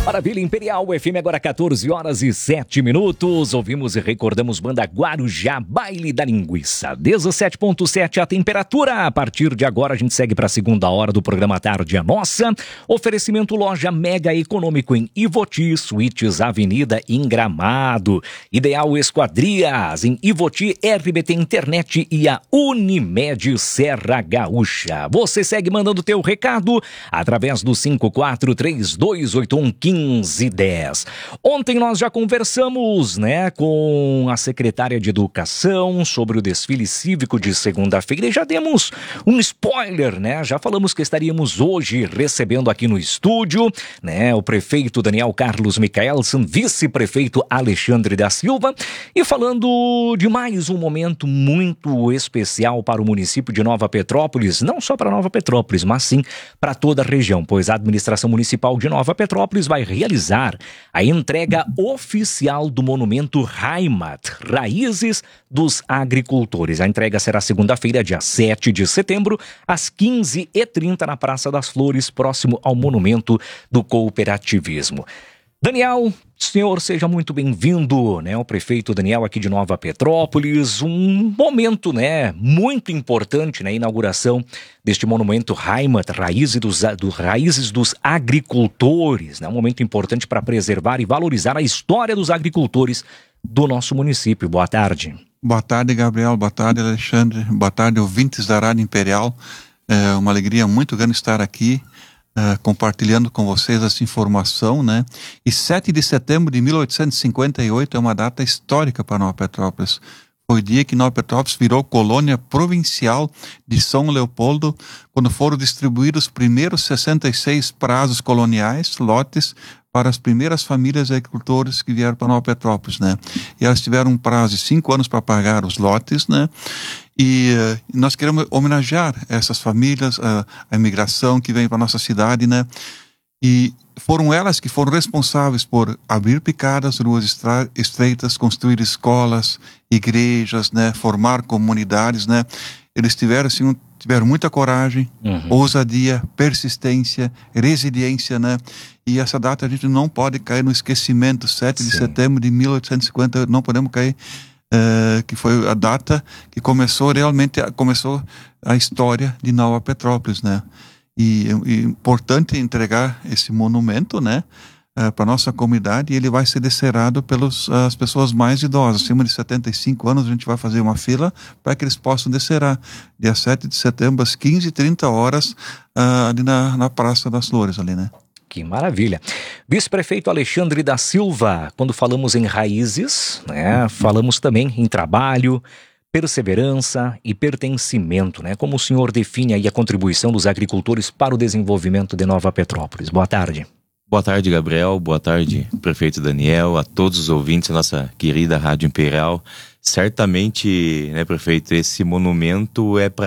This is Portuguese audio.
Maravilha, Imperial FM, agora 14 horas e 7 minutos. Ouvimos e recordamos Banda Guarujá, Baile da Linguiça. 17,7 a temperatura. A partir de agora a gente segue para a segunda hora do programa Tarde é Nossa. Oferecimento Loja Mega Econômico em Ivoti, Suítes Avenida em Gramado. Ideal Esquadrias em Ivoti, RBT Internet e a Unimed Serra Gaúcha. Você segue mandando teu recado através do 5432811510. Ontem nós já conversamos, com a secretária de Educação sobre o desfile cívico de segunda-feira e já demos um spoiler, Já falamos que estaríamos hoje recebendo aqui no estúdio, o prefeito Daniel Carlos Michaelson, vice-prefeito Alexandre da Silva, e falando de mais um momento muito especial para o município de Nova Petrópolis, não só para Nova Petrópolis, mas sim para toda a região, pois a administração municipal de Nova Petrópolis vai realizar a entrega oficial do monumento Heimat, Raízes dos Agricultores. A entrega será segunda-feira, dia 7 de setembro, às 15h30 na Praça das Flores, próximo ao Monumento do Cooperativismo. Daniel, senhor, seja muito bem-vindo, o prefeito Daniel aqui de Nova Petrópolis, um momento, muito importante, a inauguração deste monumento Heimat, Raízes dos Agricultores, um momento importante para preservar e valorizar a história dos agricultores do nosso município. Boa tarde. Boa tarde, Gabriel, boa tarde, Alexandre, boa tarde, ouvintes da Rádio Imperial. É uma alegria muito grande estar aqui, compartilhando com vocês essa informação, E 7 de setembro de 1858 é uma data histórica para Nova Petrópolis. Foi o dia que Nova Petrópolis virou colônia provincial de São Leopoldo, quando foram distribuídos os primeiros 66 prazos coloniais, lotes, para as primeiras famílias de agricultores que vieram para Nova Petrópolis, E elas tiveram um prazo de 5 anos para pagar os lotes, E nós queremos homenagear essas famílias, a imigração que vem para a nossa cidade, E foram elas que foram responsáveis por abrir picadas, ruas estreitas, construir escolas, igrejas, formar comunidades, Eles tiveram muita coragem, ousadia, persistência, resiliência, E essa data a gente não pode cair no esquecimento. 7 de setembro de 1850, não podemos cair, que foi a data que começou a história de Nova Petrópolis, E é importante entregar esse monumento, para nossa comunidade, e ele vai ser descerrado pelas pessoas mais idosas, acima de 75 anos. A gente vai fazer uma fila para que eles possam descerrar, dia 7 de setembro, às 15h30, ali na Praça das Flores, ali, Que maravilha. Vice-prefeito Alexandre da Silva, quando falamos em raízes, falamos também em trabalho, perseverança e pertencimento, Como o senhor define aí a contribuição dos agricultores para o desenvolvimento de Nova Petrópolis? Boa tarde. Boa tarde, Gabriel. Boa tarde, prefeito Daniel, a todos os ouvintes da nossa querida Rádio Imperial. Certamente, prefeito, esse monumento é para